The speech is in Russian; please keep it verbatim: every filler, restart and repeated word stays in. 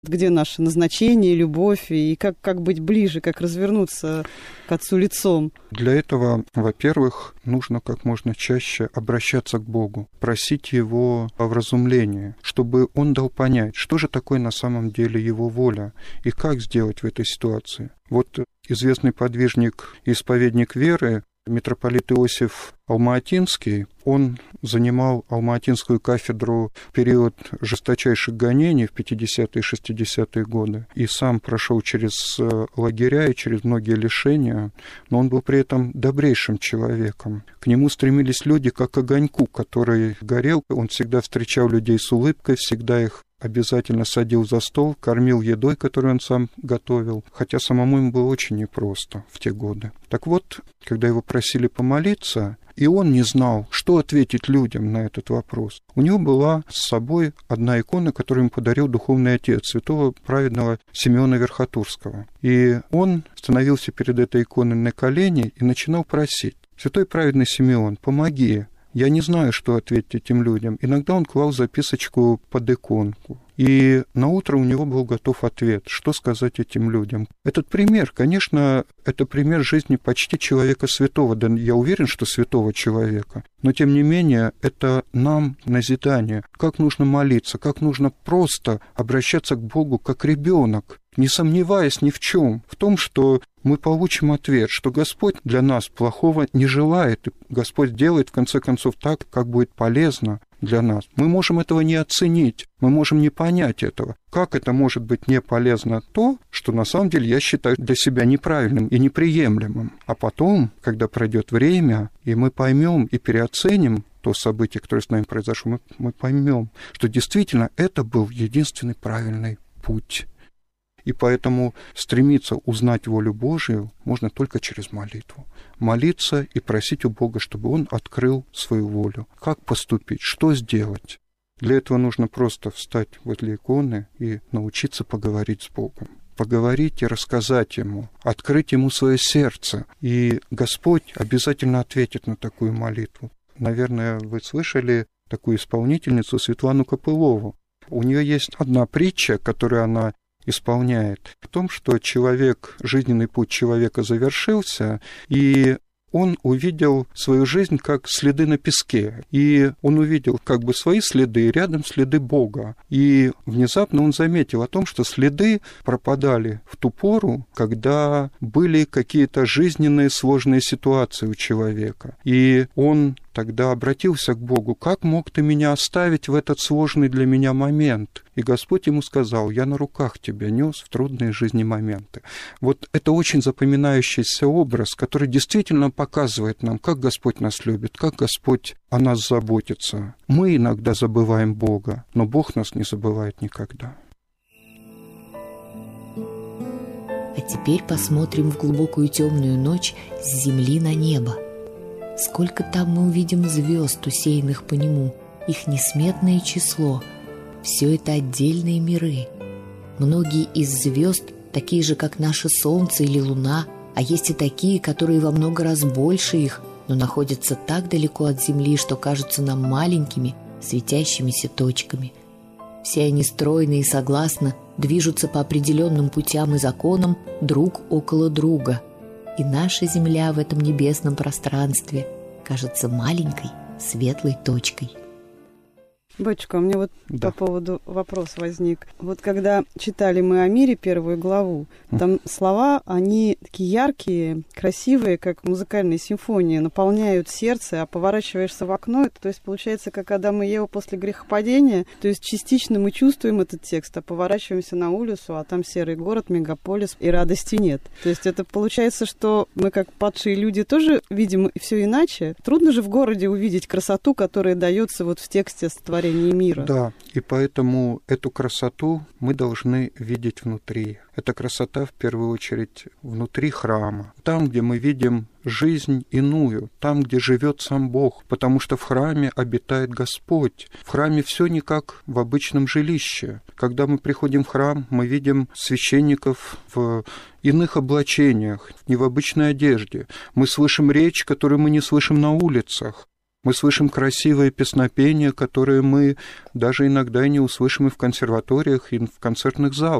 Где наше назначение, любовь, и как, как быть ближе, как развернуться к Отцу лицом? Для этого, во-первых, нужно как можно чаще обращаться к Богу, просить Его о вразумлении, чтобы Он дал понять, что же такое на самом деле Его воля, и как сделать в этой ситуации. Вот известный подвижник и исповедник веры, митрополит Иосиф Алма-Атинский, он занимал Алма-Атинскую кафедру в период жесточайших гонений в пятидесятые и шестидесятые годы, и сам прошел через лагеря и через многие лишения, но он был при этом добрейшим человеком. К нему стремились люди как к огоньку, который горел. Он всегда встречал людей с улыбкой, всегда их обязательно садил за стол, кормил едой, которую он сам готовил, хотя самому ему было очень непросто в те годы. Так вот, когда его просили помолиться, и он не знал, что ответить людям на этот вопрос, у него была с собой одна икона, которую ему подарил духовный отец, святого праведного Симеона Верхотурского. И он становился перед этой иконой на колени и начинал просить: «Святой праведный Симеон, помоги! Я не знаю, что ответить этим людям». Иногда он клал записочку под иконку. И наутро у него был готов ответ, что сказать этим людям. Этот пример, конечно, это пример жизни почти человека святого, да я уверен, что святого человека, но тем не менее это нам назидание, как нужно молиться, как нужно просто обращаться к Богу как ребенок, не сомневаясь ни в чем, в том, что мы получим ответ, что Господь для нас плохого не желает, и Господь делает, в конце концов, так, как будет полезно для нас. Мы можем этого не оценить, мы можем не понять этого. Как это может быть не полезно то, что на самом деле я считаю для себя неправильным и неприемлемым. А потом, когда пройдет время, и мы поймем и переоценим то событие, которое с нами произошло, мы, мы поймем, что действительно это был единственный правильный путь. И поэтому стремиться узнать волю Божию можно только через молитву. Молиться и просить у Бога, чтобы Он открыл свою волю. Как поступить, что сделать? Для этого нужно просто встать возле иконы и научиться поговорить с Богом. Поговорить и рассказать Ему, открыть Ему свое сердце. И Господь обязательно ответит на такую молитву. Наверное, вы слышали такую исполнительницу Светлану Копылову. У нее есть одна притча, которую она исполняет, в том, что человек, жизненный путь человека завершился, и он увидел свою жизнь как следы на песке. И он увидел как бы свои следы, и рядом следы Бога. И внезапно он заметил о том, что следы пропадали в ту пору, когда были какие-то жизненные сложные ситуации у человека. И он тогда обратился к Богу: «Как мог ты меня оставить в этот сложный для меня момент?» И Господь ему сказал: «Я на руках тебя нес в трудные жизни моменты». Вот это очень запоминающийся образ, который действительно показывает нам, как Господь нас любит, как Господь о нас заботится. Мы иногда забываем Бога, но Бог нас не забывает никогда. А теперь посмотрим в глубокую темную ночь с земли на небо. Сколько там мы увидим звезд, усеянных по нему, их несметное число. Все это отдельные миры. Многие из звезд такие же, как наше Солнце или Луна, а есть и такие, которые во много раз больше их, но находятся так далеко от Земли, что кажутся нам маленькими, светящимися точками. Все они стройно и согласно движутся по определенным путям и законам друг около друга. И наша Земля в этом небесном пространстве кажется маленькой, светлой точкой. Батюшка, у меня вот да. по поводу вопрос возник. Вот когда читали мы о мире первую главу, там слова, они такие яркие, красивые, как музыкальные симфонии, наполняют сердце, а поворачиваешься в окно, это, то есть получается, как Адам и Ева после грехопадения, то есть частично мы чувствуем этот текст, а поворачиваемся на улицу, а там серый город, мегаполис, и радости нет. То есть это получается, что мы, как падшие люди, тоже видим все иначе. Трудно же в городе увидеть красоту, которая дается вот в тексте творения мира. Да, и поэтому эту красоту мы должны видеть внутри. Эта красота, в первую очередь, внутри храма. Там, где мы видим жизнь иную, там, где живет сам Бог, потому что в храме обитает Господь. В храме все не как в обычном жилище. Когда мы приходим в храм, мы видим священников в иных облачениях, не в обычной одежде. Мы слышим речь, которую мы не слышим на улицах. Мы слышим красивые песнопения, которые мы даже иногда и не услышим и в консерваториях, и в концертных залах.